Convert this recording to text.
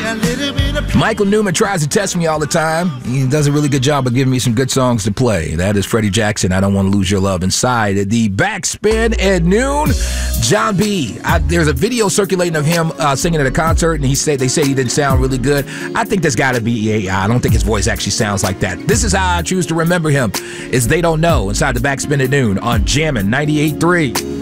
Michael Newman tries to test me all the time. He does a really good job of giving me some good songs to play. That is Freddie Jackson, I Don't Want to Lose Your Love. Inside the backspin at noon, John B. There's a video circulating of him singing at a concert, and they say he didn't sound really good. I think there's got to be AI. I don't think his voice actually sounds like that. This is how I choose to remember him, is They Don't Know, inside the backspin at noon on Jammin' 98.3.